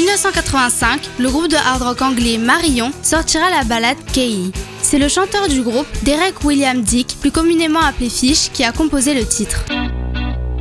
1985, le groupe de hard rock anglais Marion sortira la ballade Kay. C'est le chanteur du groupe, Derek William Dick, plus communément appelé Fish, qui a composé le titre.